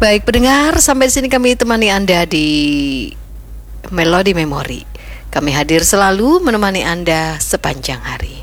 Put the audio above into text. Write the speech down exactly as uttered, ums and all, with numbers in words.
Baik pendengar, sampai di sini kami temani Anda di Melodi Memori. Kami hadir selalu menemani Anda sepanjang hari.